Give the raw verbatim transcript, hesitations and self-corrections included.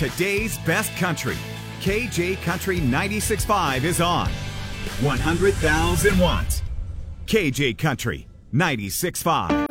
Today's best country. K J Country ninety-six point five is on. one hundred thousand watts. K J Country ninety-six point five.